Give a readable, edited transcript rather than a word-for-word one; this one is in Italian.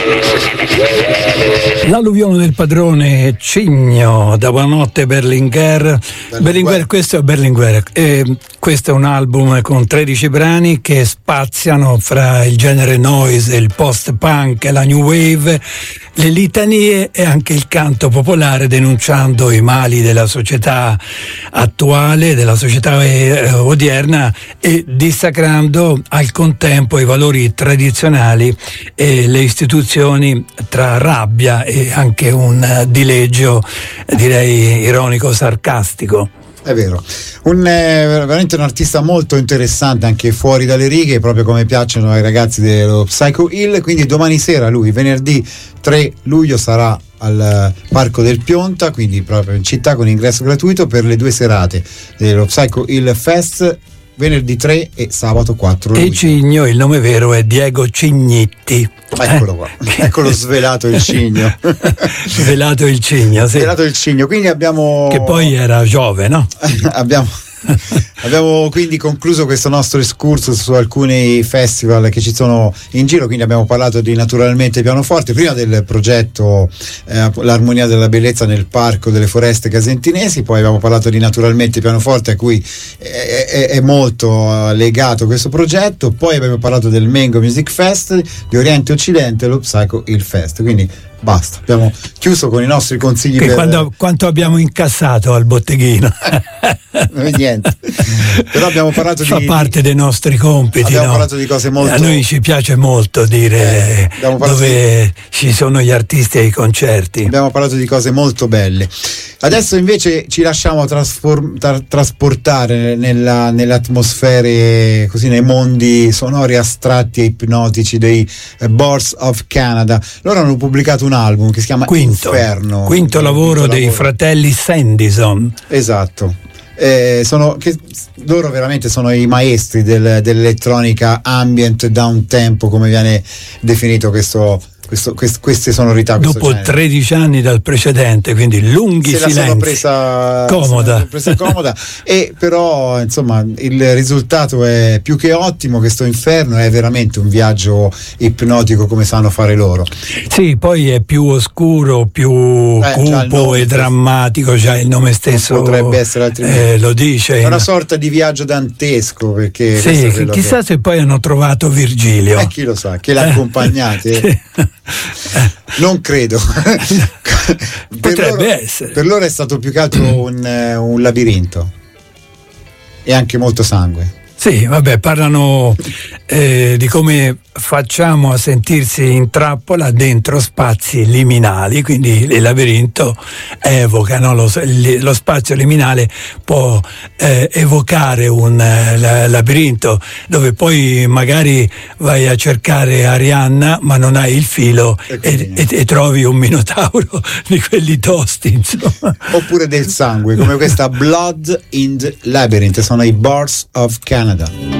L'alluvione del padrone Cigno da Buonanotte Berlinguer. Questo è Berlinguer. Questo è un album con 13 brani che spaziano fra il genere noise, il post-punk, la new wave, le litanie e anche il canto popolare, denunciando i mali della società attuale, della società odierna, e dissacrando al contempo i valori tradizionali e le istituzioni, tra rabbia e anche un dileggio, direi ironico, sarcastico. È vero, veramente un artista molto interessante, anche fuori dalle righe, proprio come piacciono ai ragazzi dello Psycho Hill. Quindi domani sera lui, venerdì 3 luglio, sarà al Parco del Pionta, quindi proprio in città, con ingresso gratuito per le 2 serate dello Psycho Hill Fest, venerdì 3 e sabato 4 luglio. E Cigno, il nome vero è Diego Cignitti. Eccolo qua, eccolo svelato il Cigno. Svelato il Cigno, sì. Svelato il Cigno, quindi abbiamo... Che poi era Giove, no? Abbiamo quindi concluso questo nostro excursus su alcuni festival che ci sono in giro. Quindi abbiamo parlato di Naturalmente Pianoforte, prima del progetto L'Armonia della Bellezza nel Parco delle Foreste Casentinesi, poi abbiamo parlato di Naturalmente Pianoforte, a cui è molto legato questo progetto, poi abbiamo parlato del Mango Music Fest, di Oriente Occidente e lo Psycho Hill Fest. Quindi basta, abbiamo chiuso con i nostri consigli. Quanto abbiamo incassato al botteghino? Niente. Però abbiamo parlato fa parte dei nostri compiti. Abbiamo parlato di cose molto... A noi ci piace molto dire dove ci sono gli artisti ai concerti. Abbiamo parlato di cose molto belle. Adesso invece ci lasciamo trasportare nelle atmosfere, così, nei mondi sonori astratti e ipnotici dei Boards of Canada. Loro hanno pubblicato un album che si chiama Inferno. Quinto lavoro dei fratelli Sandison. Esatto. Loro veramente sono i maestri dell'elettronica ambient downtempo, come viene definito queste sonorità. Dopo 13 anni dal precedente, quindi lunghi silenzi. Se la sono presa comoda. E però insomma il risultato è più che ottimo. Questo Inferno è veramente un viaggio ipnotico, come sanno fare loro. Sì, poi è più oscuro, più cupo e drammatico, già il nome stesso potrebbe essere altrimenti. Lo dice. È una sorta di viaggio dantesco, perché sì, chissà se poi hanno trovato Virgilio. Chi lo sa, che l'ha accompagnate. Non credo. Potrebbe essere. Per loro è stato più che altro un labirinto e anche molto sangue. Sì, vabbè, parlano di come facciamo a sentirsi in trappola dentro spazi liminali, quindi il labirinto evoca, no? Lo spazio liminale può evocare un labirinto dove poi magari vai a cercare Arianna ma non hai il filo e trovi un minotauro di quelli tosti, insomma. Oppure del sangue, come questa Blood in the Labyrinth. Sono i Boards of Canada.